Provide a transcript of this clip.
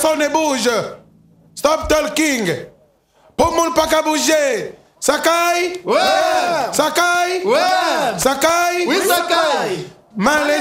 personne ne bouge. Stop talking. Pour le monde pas qu'à bouger. Sakai? Ouais. Sakai? Ouais. Sakai? Oui, Sakai. Malais